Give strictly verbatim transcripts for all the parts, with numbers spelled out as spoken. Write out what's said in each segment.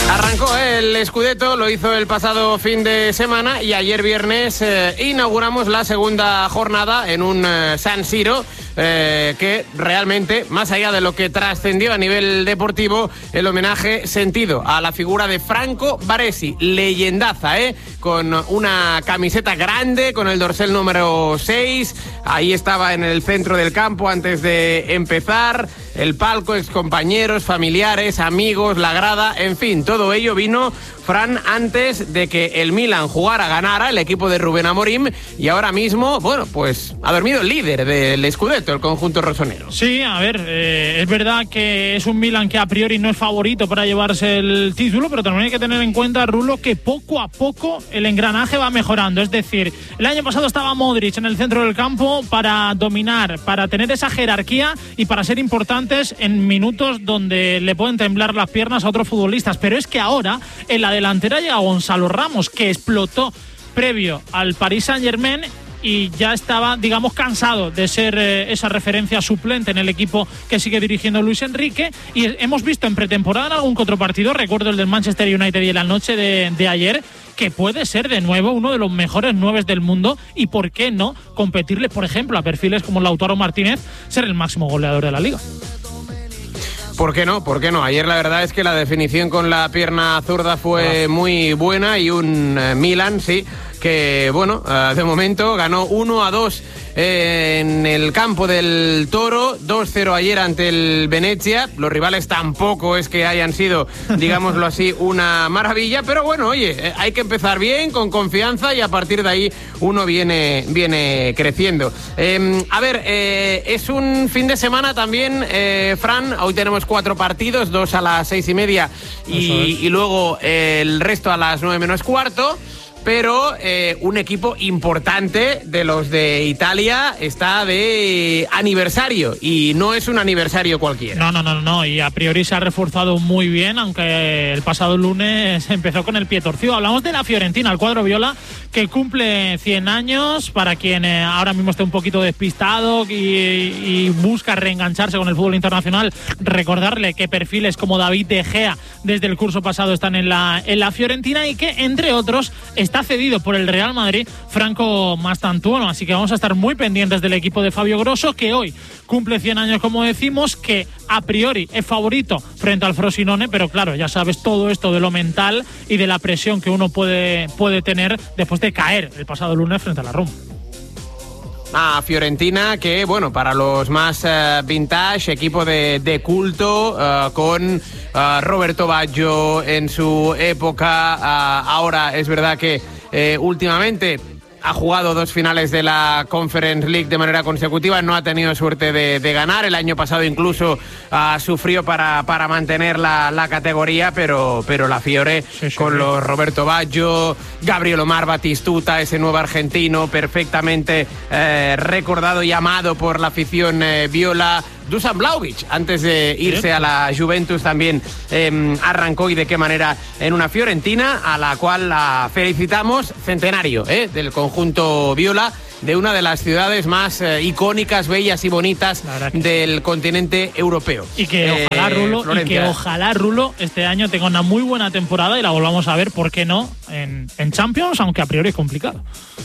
Arrancó el Scudetto, lo hizo el pasado fin de semana y ayer viernes eh, inauguramos la segunda jornada en un eh, San Siro eh, que realmente, más allá de lo que trascendió a nivel deportivo, el homenaje sentido a la figura de Franco Baresi, leyendaza, ¿eh? Con una camiseta grande, con el dorsal número seis, ahí estaba en el centro del campo antes de empezar, el palco, excompañeros, familiares, amigos, la grada, en fin, todo ello vino, Fran, antes de que el Milan jugara, ganara el equipo de Rubén Amorim, y ahora mismo, bueno, pues ha dormido el líder del Scudetto, el conjunto rosonero. Sí, a ver, eh, es verdad que es un Milan que a priori no es favorito para llevarse el título, pero también hay que tener en cuenta, Rulo, que poco a poco el engranaje va mejorando. Es decir, el año pasado estaba Modric en el centro del campo para dominar, para tener esa jerarquía y para ser importantes en minutos donde le pueden temblar las piernas a otros futbolistas. Pero es que ahora en la delantera llega Gonzalo Ramos, que explotó previo al Paris Saint-Germain y ya estaba, digamos, cansado de ser eh, esa referencia suplente en el equipo que sigue dirigiendo Luis Enrique. Y hemos visto en pretemporada en algún que otro partido, recuerdo el del Manchester United y en la noche de, de ayer, que puede ser de nuevo uno de los mejores nueves del mundo y por qué no competirle, por ejemplo, a perfiles como Lautaro Martínez, ser el máximo goleador de la liga. ¿Por qué no? ¿Por qué no? Ayer la verdad es que la definición con la pierna zurda fue muy buena y un eh, Milan, sí, que bueno, uh, de momento ganó uno a dos eh, en el campo del Toro, dos cero ayer ante el Venezia. Los rivales tampoco es que hayan sido, digámoslo así, una maravilla, pero bueno, oye, eh, hay que empezar bien, con confianza, y a partir de ahí uno viene, viene creciendo. Eh, a ver, eh, es un fin de semana también, eh, Fran, hoy tenemos cuatro partidos, dos a las seis y media y, y luego eh, el resto a las nueve menos cuarto. Pero eh, un equipo importante de los de Italia está de aniversario y no es un aniversario cualquiera. No, no, no, no, y a priori se ha reforzado muy bien, aunque el pasado lunes empezó con el pie torcido. Hablamos de la Fiorentina, el cuadro viola, que cumple cien años. Para quien eh, ahora mismo esté un poquito despistado y, y busca reengancharse con el fútbol internacional, recordarle que perfiles como David De Gea desde el curso pasado están en la, en la Fiorentina y que, entre otros, está cedido por el Real Madrid Franco Mastantuono, así que vamos a estar muy pendientes del equipo de Fabio Grosso, que hoy cumple cien años, como decimos, que a priori es favorito frente al Frosinone, pero claro, ya sabes todo esto de lo mental y de la presión que uno puede, puede tener después de caer el pasado lunes frente a la Roma. A Fiorentina, que bueno, para los más uh, vintage, equipo de, de culto, uh, con uh, Roberto Baggio en su época. Uh, ahora es verdad que eh, últimamente ha jugado dos finales de la Conference League de manera consecutiva, no ha tenido suerte de, de ganar. El año pasado incluso uh, sufrió para, para mantener la, la categoría, pero, pero la Fiore, sí, sí, con sí. los Roberto Baggio, Gabriel Omar Batistuta, ese nuevo argentino perfectamente eh, recordado y amado por la afición eh, viola. Dusan Vlahovic, antes de irse a la Juventus, también eh, arrancó, y de qué manera, en una Fiorentina a la cual la felicitamos, centenario eh, del conjunto viola, de una de las ciudades más eh, icónicas, bellas y bonitas del continente europeo. Y que ojalá, eh, Rulo, y que ojalá, Rulo, este año tenga una muy buena temporada y la volvamos a ver, ¿por qué no?, en, en Champions, aunque a priori es complicado.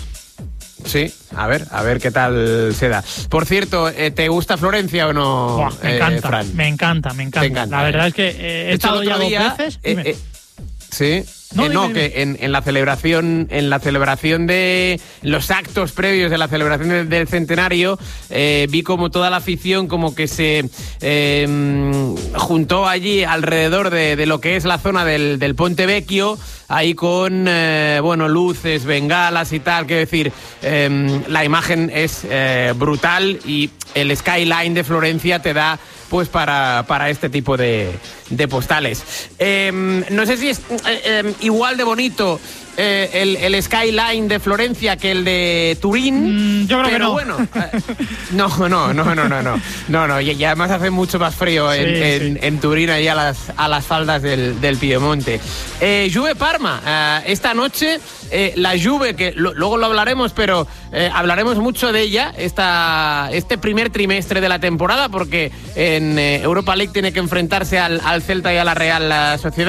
Sí, a ver, a ver qué tal se da. Por cierto, ¿te gusta Florencia o no? Buah, me encanta, eh, Fran? me encanta, me encanta. encanta la verdad eh. es que eh, he estado ya dos veces. Eh, eh, sí. No, eh, no que en, en la celebración en la celebración de los actos previos de la celebración del, del centenario, eh, vi como toda la afición como que se eh, juntó allí alrededor de, de lo que es la zona del, del Ponte Vecchio, ahí con eh, bueno, luces, bengalas y tal. Quiero decir, eh, la imagen es eh, brutal, y el skyline de Florencia te da pues para, para este tipo de, de postales. Eh, no sé si es eh, eh, igual de bonito eh, el, el skyline de Florencia que el de Turín. Mm, yo creo pero que no. bueno, eh, no, no, no, no, no, no, no, no, y, y además hace mucho más frío en, sí, en, sí. en Turín, ahí a las, a las faldas del, del Piemonte. Eh, Juve Parma, eh, esta noche eh, la Juve, que lo, luego lo hablaremos, pero eh, hablaremos mucho de ella esta, este primer trimestre de la temporada, porque en eh, Europa League tiene que enfrentarse al, al Celta y a la Real Sociedad.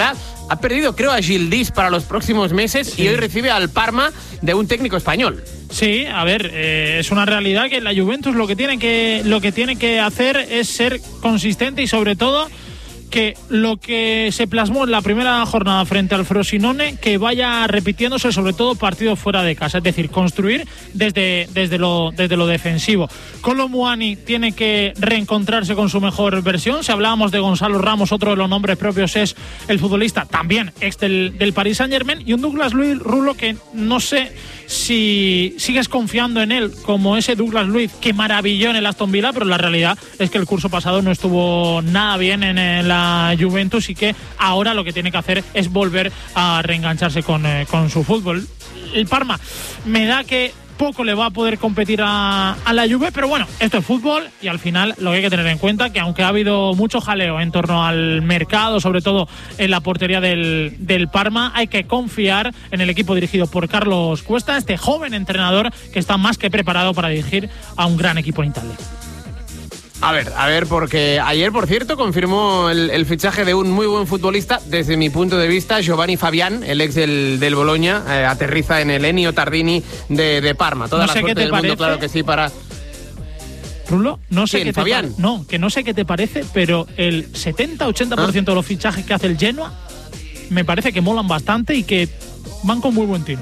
ha perdido, creo, a Gildís para los próximos meses, sí. Y hoy recibe al Parma de un técnico español. Sí, a ver, eh, es una realidad que la Juventus lo que tiene que lo que tiene que hacer es ser consistente y sobre todo que lo que se plasmó en la primera jornada frente al Frosinone que vaya repitiéndose, sobre todo partidos fuera de casa, es decir, construir desde, desde, lo, desde lo defensivo. Kolo Muani tiene que reencontrarse con su mejor versión. Si hablábamos de Gonzalo Ramos, otro de los nombres propios es el futbolista también ex del, del Paris Saint-Germain, y un Douglas Luiz, Rulo, que no sé si sigues confiando en él como ese Douglas Luiz que maravilló en el Aston Villa, pero la realidad es que el curso pasado no estuvo nada bien en la Juventus y que ahora lo que tiene que hacer es volver a reengancharse con, eh, con su fútbol. El Parma me da que poco le va a poder competir a, a la Juve, pero bueno, esto es fútbol y al final lo que hay que tener en cuenta que aunque ha habido mucho jaleo en torno al mercado, sobre todo en la portería del, del Parma, hay que confiar en el equipo dirigido por Carlos Cuesta, este joven entrenador que está más que preparado para dirigir a un gran equipo en Italia. A ver, a ver, porque ayer, por cierto, confirmó el, el fichaje de un muy buen futbolista, desde mi punto de vista, Giovanni Fabián, el ex del, del Bologna, eh, aterriza en el Ennio Tardini de, de Parma. Toda no sé la suerte qué te del parece. mundo, claro que sí, para... Rulo, no sé ¿Quién, qué te Fabián? pa- no, que no sé qué te parece, pero el setenta a ochenta por ciento ¿Ah? de los fichajes que hace el Genoa me parece que molan bastante y que van con muy buen tino.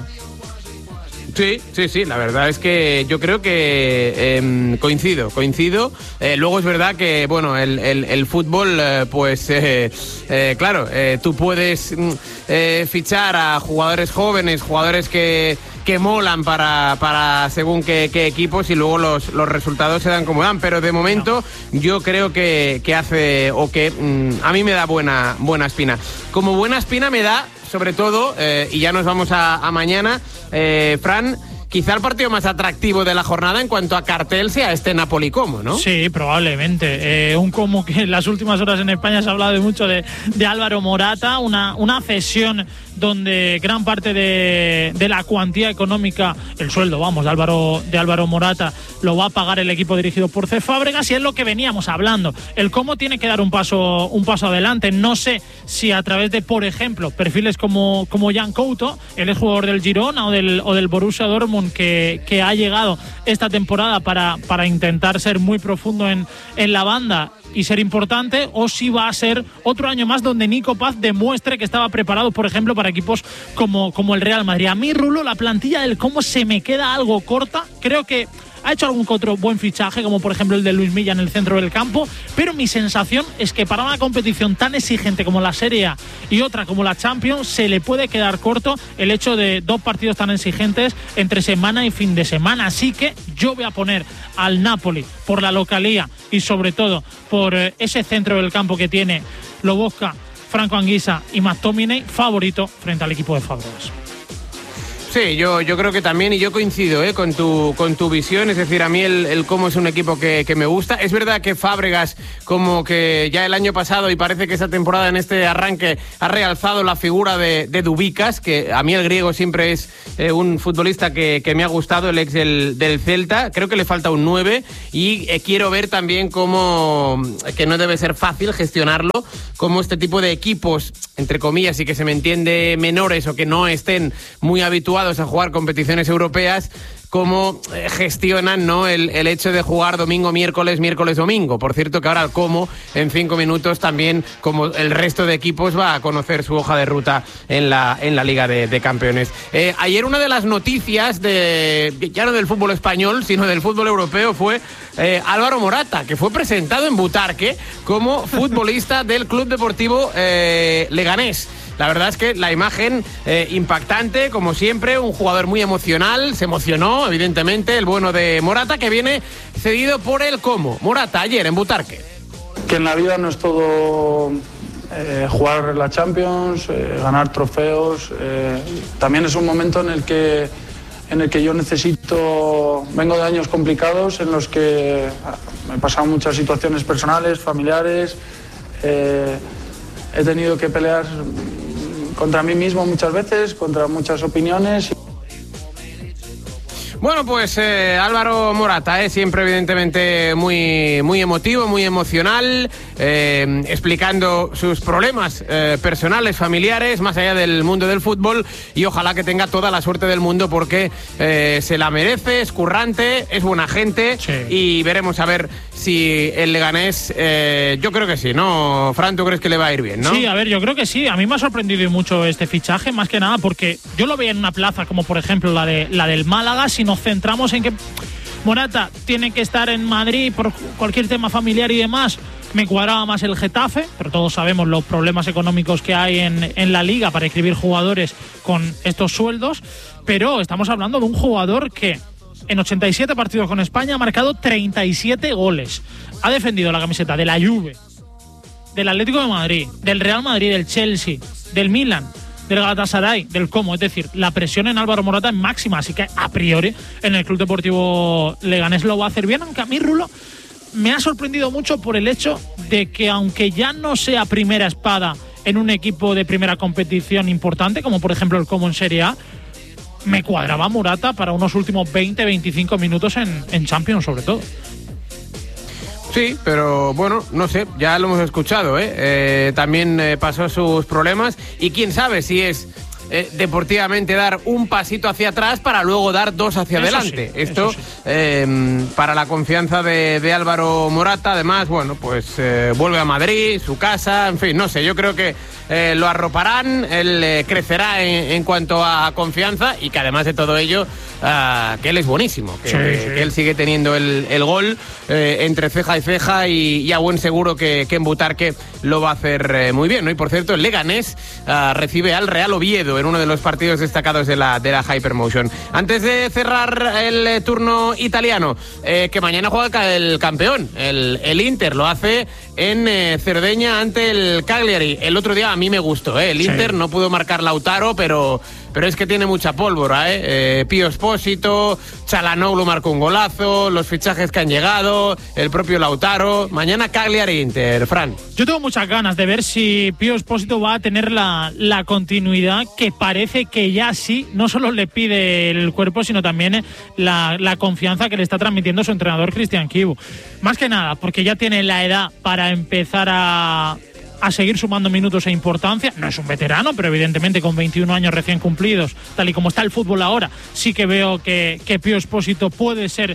Sí, sí, sí, la verdad es que yo creo que eh, coincido, coincido. Eh, luego es verdad que, bueno, el, el, el fútbol, eh, pues, eh, eh, claro, eh, tú puedes eh, fichar a jugadores jóvenes, jugadores que, que molan para, para según qué, qué equipos y luego los, los resultados se dan como dan. Pero de momento no. yo creo que, que hace, o que mm, a mí me da buena, buena espina. Como buena espina me da... Sobre todo, eh, y ya nos vamos a, a mañana, eh, Fran, quizá el partido más atractivo de la jornada en cuanto a cartel sea este Napoli-Como, ¿no? Sí, probablemente. Eh, un Como que en las últimas horas en España se ha hablado de mucho de, de Álvaro Morata, una, una cesión donde gran parte de, de la cuantía económica, el sueldo, vamos, de Álvaro, de Álvaro Morata, lo va a pagar el equipo dirigido por Cesc Fábregas, y es lo que veníamos hablando. El Como tiene que dar un paso, un paso adelante. No sé si a través de, por ejemplo, perfiles como, como Jan Couto, el exjugador del Girona o del, o del Borussia Dortmund, que, que ha llegado esta temporada para, para intentar ser muy profundo en, en la banda y ser importante, o si va a ser otro año más donde Nico Paz demuestre que estaba preparado, por ejemplo, para equipos como, como el Real Madrid. A mí, Rulo, la plantilla del Como se me queda algo corta. Creo que ha hecho algún que otro buen fichaje, como por ejemplo el de Luis Milla en el centro del campo, pero mi sensación es que para una competición tan exigente como la Serie A y otra como la Champions, se le puede quedar corto el hecho de dos partidos tan exigentes entre semana y fin de semana. Así que yo voy a poner al Napoli por la localía y sobre todo por ese centro del campo que tiene Lobotka, Franco Anguissa y McTominay favorito frente al equipo de Fábregas. Sí, yo, yo creo que también, y yo coincido ¿eh? con, tu, con tu visión. Es decir, a mí el, el Como es un equipo que, que me gusta. Es verdad que Fábregas, como que ya el año pasado, y parece que esta temporada en este arranque ha realzado la figura de, de Dubicas, que a mí el griego siempre es eh, un futbolista que, que me ha gustado, el ex del, del Celta. Creo que le falta un nueve, y eh, quiero ver también cómo, que no debe ser fácil gestionarlo, cómo este tipo de equipos, entre comillas, y que se me entiende menores o que no estén muy habituados a jugar competiciones europeas, cómo gestionan, ¿no?, el, el hecho de jugar domingo, miércoles, miércoles, domingo. Por cierto que ahora el Como en cinco minutos también, como el resto de equipos, va a conocer su hoja de ruta en la, en la Liga de, de Campeones. Eh, ayer una de las noticias, de ya no del fútbol español, sino del fútbol europeo, fue eh, Álvaro Morata, que fue presentado en Butarque como futbolista del Club Deportivo eh, Leganés. La verdad es que la imagen eh, impactante, como siempre, un jugador muy emocional, se emocionó, evidentemente, el bueno de Morata, que viene cedido por el Como. Morata, ayer en Butarque. Que en la vida no es todo eh, jugar la Champions, eh, ganar trofeos, eh, también es un momento en el que en el que yo necesito, vengo de años complicados en los que me he pasado muchas situaciones personales, familiares, eh, he tenido que pelear contra mí mismo muchas veces, contra muchas opiniones. Bueno, pues eh, Álvaro Morata, eh, siempre evidentemente muy, muy emotivo, muy emocional. eh, explicando sus problemas eh, personales, familiares, más allá del mundo del fútbol, y ojalá que tenga toda la suerte del mundo porque eh, se la merece, es currante, es buena gente, sí. Y veremos a ver si el Leganés, eh, yo creo que sí, ¿no? Fran, ¿tú crees que le va a ir bien, no? Sí, a ver, yo creo que sí. A mí me ha sorprendido mucho este fichaje, más que nada porque yo lo veía en una plaza como por ejemplo la, de, la del Málaga. Si nos centramos en que Morata tiene que estar en Madrid por cualquier tema familiar y demás, me cuadraba más el Getafe, pero todos sabemos los problemas económicos que hay en, en la liga para inscribir jugadores con estos sueldos. Pero estamos hablando de un jugador que en ochenta y siete partidos con España ha marcado treinta y siete goles. Ha defendido la camiseta de la Juve, del Atlético de Madrid, del Real Madrid, del Chelsea, del Milan, del Galatasaray, del Como. Es decir, la presión en Álvaro Morata es máxima, así que a priori en el Club Deportivo Leganés lo va a hacer bien, aunque a mí, Rulo, me ha sorprendido mucho por el hecho de que aunque ya no sea primera espada en un equipo de primera competición importante, como por ejemplo el Como en Serie A, me cuadraba Morata para unos últimos veinte a veinticinco minutos en, en Champions, sobre todo. Sí, pero bueno, no sé, ya lo hemos escuchado, ¿eh? Eh, también eh, pasó sus problemas y quién sabe si es eh, deportivamente dar un pasito hacia atrás para luego dar dos hacia eso adelante. Sí, Esto sí. eh, para la confianza de, de Álvaro Morata, además, bueno, pues eh, vuelve a Madrid, su casa, en fin, no sé, yo creo que Eh, lo arroparán, él eh, crecerá en, en cuanto a confianza y que además de todo ello, uh, que él es buenísimo, que, sí, que, sí. que él sigue teniendo el, el gol eh, entre ceja y ceja y, y a buen seguro que, que en Butarque lo va a hacer eh, muy bien, ¿no? Y por cierto, el Leganés uh, recibe al Real Oviedo en uno de los partidos destacados de la, de la Hypermotion. Antes de cerrar el eh, turno italiano, eh, que mañana juega el campeón, el, el Inter, lo hace en eh, Cerdeña ante el Cagliari. El otro día a mí me gustó, ¿eh? El Inter sí. no pudo marcar Lautaro, pero, pero es que tiene mucha pólvora, ¿eh? eh Pío Espósito, Çalhanoğlu marcó un golazo, los fichajes que han llegado, el propio Lautaro. Mañana Cagliari-Inter, Fran. Yo tengo muchas ganas de ver si Pío Espósito va a tener la, la continuidad que parece que ya sí, no solo le pide el cuerpo, sino también la, la confianza que le está transmitiendo su entrenador Cristian Chivu. Más que nada, porque ya tiene la edad para empezar a... a seguir sumando minutos e importancia. No es un veterano, pero evidentemente con veintiún años recién cumplidos, tal y como está el fútbol ahora, sí que veo que, que Pío Espósito puede ser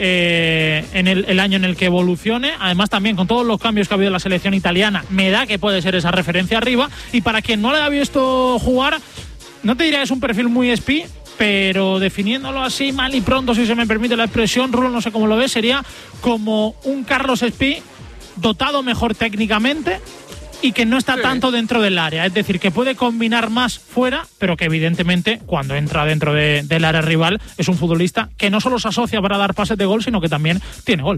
eh, en el, el año en el que evolucione. Además también con todos los cambios que ha habido en la selección italiana, me da que puede ser esa referencia arriba. Y para quien no le ha visto jugar, no te diría que es un perfil muy espí, pero definiéndolo así mal y pronto, si se me permite la expresión, Rulo, no sé cómo lo ves, sería como un Carlos Espí dotado mejor técnicamente y que no está sí. tanto dentro del área, es decir, que puede combinar más fuera, pero que evidentemente cuando entra dentro de, del área rival es un futbolista que no solo se asocia para dar pases de gol, sino que también tiene gol.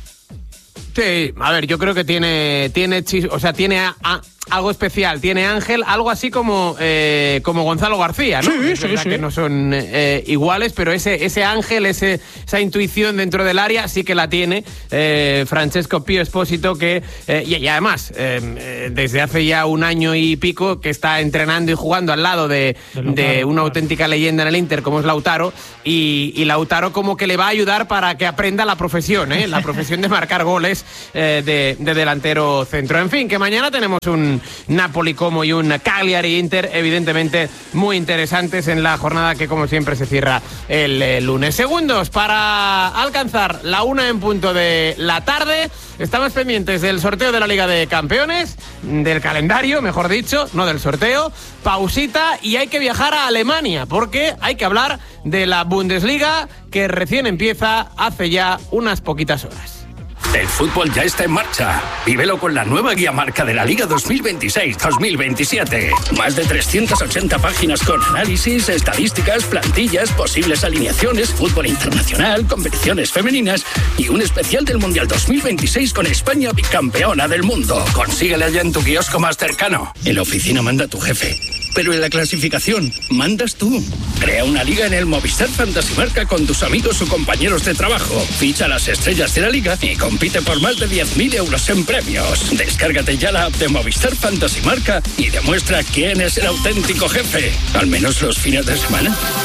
Sí, a ver, yo creo que tiene, tiene chis, o sea, tiene a, a, algo especial, tiene ángel, algo así como, eh, como Gonzalo García, ¿no? Sí, es sí, verdad sí. que no son eh, iguales, pero ese, ese ángel, ese, esa intuición dentro del área sí que la tiene eh, Francesco Pío Espósito, que eh, y, y además eh, desde hace ya un año y pico que está entrenando y jugando al lado de, de, Lautaro, de una claro. auténtica leyenda en el Inter como es Lautaro, y, y Lautaro como que le va a ayudar para que aprenda la profesión, ¿eh? la profesión de marcar goles eh, de, de delantero centro. En fin, que mañana tenemos un Napoli Como y un Cagliari Inter, evidentemente muy interesantes en la jornada que como siempre se cierra el, el lunes. Segundos para alcanzar la una en punto de la tarde. Estamos pendientes del sorteo de la Liga de Campeones, del calendario, mejor dicho, no del sorteo. Pausita y hay que viajar a Alemania porque hay que hablar de la Bundesliga que recién empieza hace ya unas poquitas horas. El fútbol ya está en marcha. Vívelo con la nueva guía marca de la Liga dos mil veintiséis dos mil veintisiete. Más de trescientas ochenta páginas con análisis, estadísticas, plantillas, posibles alineaciones, fútbol internacional, competiciones femeninas y un especial del Mundial dos mil veintiséis con España bicampeona del mundo. Consíguela ya en tu kiosco más cercano. En la oficina manda tu jefe, pero en la clasificación mandas tú. Crea una liga en el Movistar Fantasy Marca con tus amigos o compañeros de trabajo. Ficha las estrellas de la liga y compite por más de diez mil euros en premios. Descárgate ya la app de Movistar Fantasy Marca y demuestra quién es el auténtico jefe. Al menos los fines de semana.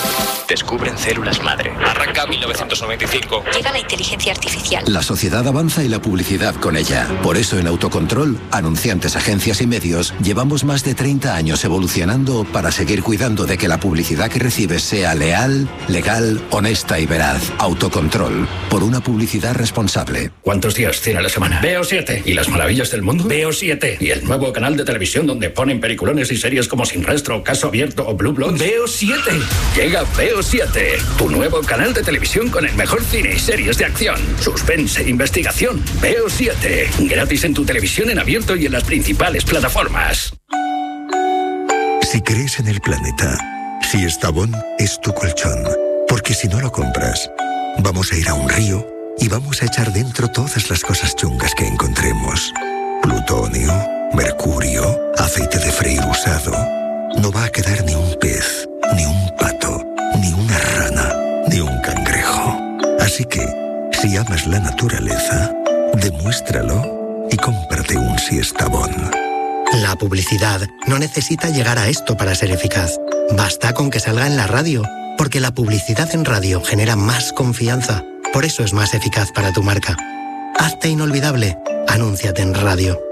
Descubren células madre. Arranca mil novecientos noventa y cinco. Llega la inteligencia artificial. La sociedad avanza y la publicidad con ella. Por eso en Autocontrol, anunciantes, agencias y medios, llevamos más de treinta años evolucionando para seguir cuidando de que la publicidad que recibes sea leal, legal, honesta y veraz. Autocontrol. Por una publicidad responsable. ¿Cuántos días tiene la semana? Veo siete. ¿Y las maravillas del mundo? Veo siete. ¿Y el nuevo canal de televisión donde ponen peliculones y series como Sin Rastro, Caso Abierto o Blue Bloods? Veo siete. Llega Veo siete. Tu nuevo canal de televisión con el mejor cine y series de acción, suspense, investigación. Veo siete. Gratis en tu televisión en abierto y en las principales plataformas. Si crees en el planeta, Siestabón es tu colchón. Porque si no lo compras, vamos a ir a un río y vamos a echar dentro todas las cosas chungas que encontremos. Plutonio, mercurio, aceite de freír usado. No va a quedar ni un pez, ni un pato, ni una rana, ni un cangrejo. Así que, si amas la naturaleza, demuéstralo y cómprate un Siestabón. La publicidad no necesita llegar a esto para ser eficaz. Basta con que salga en la radio, porque la publicidad en radio genera más confianza. Por eso es más eficaz para tu marca. Hazte inolvidable. Anúnciate en radio.